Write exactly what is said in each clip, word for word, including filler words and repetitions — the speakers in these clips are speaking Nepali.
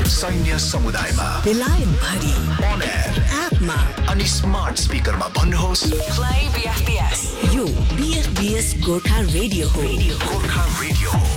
सैन्य समुदायमा बेलायत भरि on air एपमा अनि स्मार्ट स्पिकरमा भन्नुहोस् प्ले बीएफबीएस। यो बीएफबीएस गोर्खा रेडियो हो। गोर्खा रेडियो हो।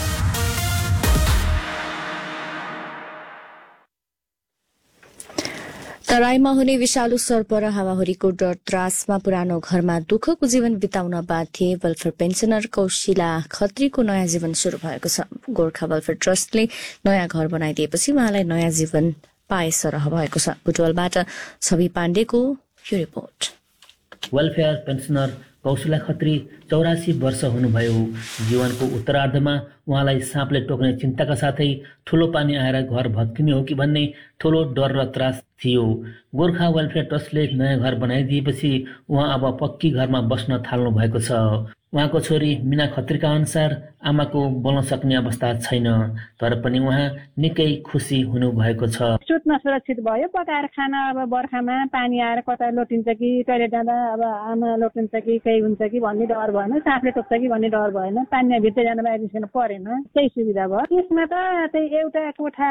तराईमा हुने विषालु सर्प र हावाहुरीको डर त्रासमा पुरानो घरमा दुःखको जीवन बिताउन बाध्य वेलफेयर पेन्सनर कौशिला खत्रीको नयाँ जीवन शुरू भएको छ। गोर्खा वेलफेयर ट्रस्टले नयाँ घर बनाइदिएपछि उहाँलाई नयाँ जीवन पाए सरह भएको छ। बुटवलबाट छवि पाण्डेको यो report. Welfare pensioner Kaushila Khatri चौरासी वर्ष हुनुभयो। जीवनको उत्तरार्धमा उहाँलाई साँपले टोक्ने चिन्ताका साथै ठूलो पानी आएर घर भत्किने हो कि भन्ने ठूलो डर र त्रास थियो। गोर्खा वेलफेयर ट्रस्टले नयाँ घर बनाइदिएपछि उहाँ अब पक्की घरमा बस्न थाल्नु भएको छ। उहाँको छोरी मिना खत्रीका अनुसार आमाको बोल्न सक्ने अवस्था छैन, तर पनि उहाँ निकै खुसी हुनुभएको छ। सुत्न सुरक्षित भयो। पकाएर खाना अब बर्खामा पानी आएर कता लोटिन्छ कि टोइलेट जाँदा अब आमा लोटिन्छ कि केही हुन्छ कि भन्ने डर भएन। साँपले टोक्छ कि भन्ने डर भएन। पानी भित्र जान बाहिर निस्कन परेन। त्यही सुविधा भयो। त्यसमा त त्यही एउटा कोठा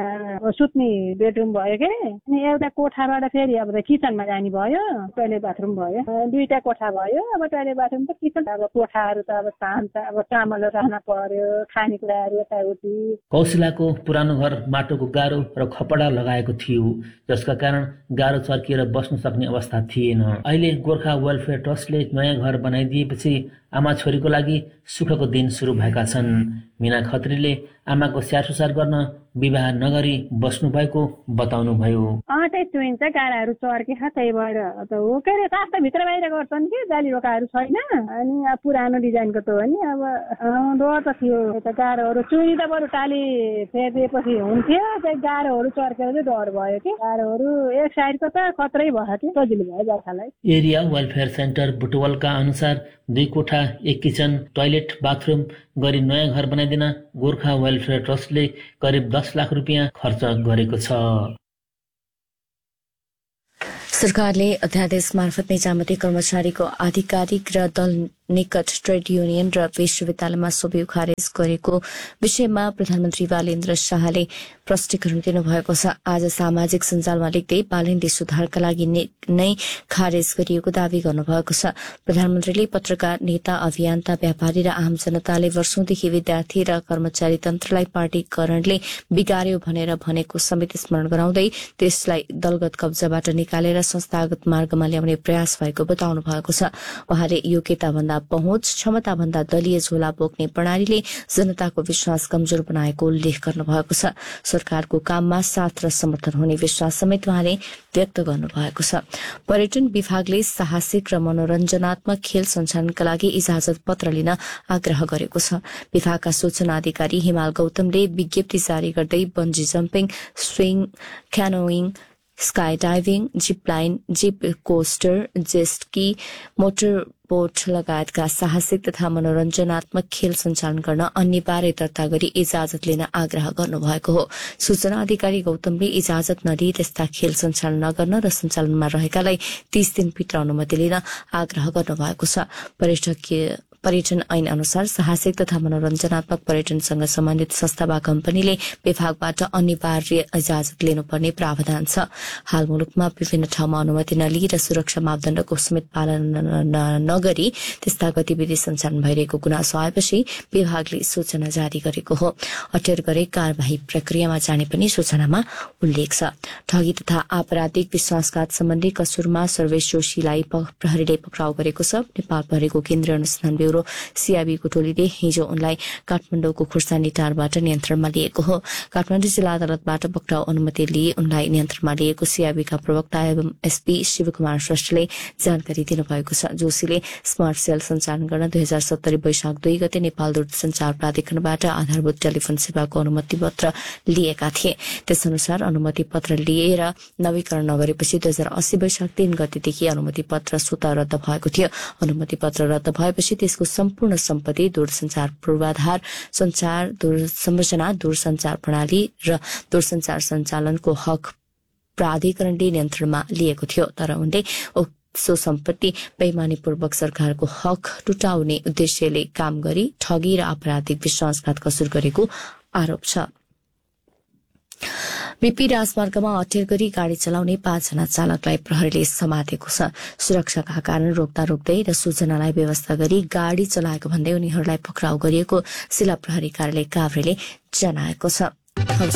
सुत्ने बेडरुम भयो के, अनि एउटा कोठाबाट फेरि अब किचनमा जाने भयो, टोइलेट बाथरुम भयो, दुईटा कोठा भयो। अब टोइलेट बाथरुम त किचन, अब कोठाहरू त अब चाहन्छ अब चामल राख्न पर्यो, खानेकुराहरू यताउति। कौशिलाको पुरानो घर माटोको गाह्रो र खपडा लगाएको थियो, जसका कारण गाह्रो चर्किएर बस्न सक्ने अवस्था थिएन। अहिले गोर्खा वेलफेयर ट्रस्टले नयाँ घर बनाइदिएपछि आमा छोरीको लागि सुखको दिन सुरु भएका छन्। मिना खत्रीले आमाको स्याहार सुसार गर्न विवाह नगरी बस्नु भएको बताउनु भयो। अँ त्यही चुइन्छ, गाडाहरू चर्के त्यही भएर त हो के अरे। तास त भित्र बाहिर गर्छन् कि जाली रोकाहरू छैन, अनि अब पुरानो डिजाइनको त हो नि। अब डर त थियो, यता गाह्रोहरू चुइनी त बरु टाली फेरिदिएपछि हुन्थ्यो। त्यही गाह्रोहरू चर्केर चाहिँ डर भयो कि। गाह्रोहरू एक साइडको त खत्रै भयो कि, सजिलो भयो जाखालाई। एरिया वेलफेयर सेन्टर बुटवलका अनुसार दुई कोठा एक किचन टोइलेट बाथरुम गरी नयाँ घर बनाइदिन गोर्खा वेलफेयर ट्रस्टले करिब दस लाख रुपियाँ खर्च गरेको छ। सरकारले अध्यादेश मार्फत निजामती कर्मचारीको आधिकारिक र दल निकट ट्रेड युनियन र विश्वविद्यालयमा सोभिउ खारेज गरेको विषयमा प्रधानमन्त्री बालेन्द्र शाहले प्रष्टीकरण दिनुभएको छ। आज सामाजिक सञ्जालमा लेख्दै बालेन्द्रले सुधारका लागि नै खारेज गरिएको दावी गर्नुभएको छ। प्रधानमन्त्रीले पत्रकार, नेता, अभियन्ता, व्यापारी र आम जनताले वर्षौंदेखि विद्यार्थी र कर्मचारी तन्त्रलाई पार्टीकरणले बिगार्यो भनेर भनेको समेत स्मरण गराउँदै त्यसलाई दलगत कब्जाबाट निकालेर संस्थागत मार्गमा ल्याउने प्रयास भएको बताउनु भएको छ। उहाँले योग्यताभन्दा पहुँच, क्षमताभन्दा दलीय झोला बोक्ने प्रणालीले जनताको विश्वास कमजोर बनाएको उल्लेख गर्नुभएको छ। सरकारको काममा साथ र समर्थन हुने विश्वास समेत उहाँले व्यक्त गर्नुभएको छ। पर्यटन विभागले साहसिक र मनोरञ्जनात्मक खेल सञ्चालनका लागि इजाजत पत्र लिन आग्रह गरेको छ। विभागका सूचना अधिकारी हिमाल गौतमले विज्ञप्ति जारी गर्दै bungee jumping, swing, canoeing, sky diving, zip line, zip coaster, जेस्की, motor बोट लगायतका साहसिक तथा मनोरञ्जनात्मक खेल सञ्चालन गर्न अनिवार्य दर्ता गरी इजाजत लिन आग्रह गर्नुभएको हो। सूचना अधिकारी गौतमले इजाजत नदिई त्यस्ता खेल सञ्चालन नगर्न र सञ्चालनमा रहेकालाई तीस दिनभित्र अनुमति लिन आग्रह गर्नुभएको छ। पर्यटकीय पर्यटन ऐन अनुसार साहसिक तथा मनोरञ्जनात्मक पर्यटनसँग सम्बन्धित संस्था वा कम्पनीले विभागबाट अनिवार्य इजाजत लिनुपर्ने प्रावधान छ। हाल मुलुकमा विभिन्न ठाउँमा अनुमति नलिई र सुरक्षा मापदण्डको समेत पालना नगरी त्यस्ता गतिविधि सञ्चालन भइरहेको गुनासो आएपछि विभागले सूचना जारी गरेको हो। अटेर गरे कार्यवाही प्रक्रियामा जाने पनि सूचनामा उल्लेख छ। ठगी तथा आपराधिक विश्वासघात सम्बन्धी कसुरमा सर्वेश जोशीलाई प्रहरीले पक्राउ गरेको छ। नेपाल प्रहरीको केन्द्रीय अनुसन्धान ब्युरो सीआईबीको टोलीले हिजो उनलाई काठमाडौँको खुर्सानी टारबाट नियन्त्रणमा लिएको हो। काठमाडौँ जिल्ला अदालतबाट पक्राउ अनुमति लिए उनलाई नियन्त्रणमा लिएको सीआईबीका प्रवक्ता एवं एसपी शिवकुमार श्रेष्ठले जानकारी दिनुभएको छ। जोशीले स्मार्ट सेल सञ्चालन गर्न दुई हजार सत्तरी वैशाख दुई गते नेपाल दूरसञ्चार प्राधिकरणबाट आधारभूत टेलिफोन सेवाको अनुमति पत्र लिएका थिए। त्यसअनुसार अनुमति पत्र लिएर नवीकरण नगरेपछि दुई हजार अस्सी वैशाख तीन गतेदेखि अनुमति पत्र स्वतः रद्द भएको थियो। अनुमति पत्र रद्द भएपछि त्यसको सम्पूर्ण सम्पत्ति दूरसञ्चार पूर्वाधार संचार संरचना दूरसञ्चार प्रणाली र दूरसञ्चार सञ्चालनको हक प्राधिकरणले नियन्त्रणमा लिएको थियो। तर उनले सो सम्पत्ति बेइमानीपूर्वक सरकारको हक टुटाउने उद्देश्यले काम गरी ठगी र आपराधिक विश्वासघात कसुर गरेको आरोप छ। बीपी राजमार्गमा अटेर गरी गाड़ी चलाउने पाँचजना चालकलाई प्रहरीले समातेको छ। सुरक्षाका कारण रोक्दा रोक्दै र सूचनालाई व्यवस्था गरी गाड़ी चलाएको भन्दै उनीहरूलाई पक्राउ गरिएको जिल्ला प्रहरी कार्यालय काभ्रेले जनाएको छ।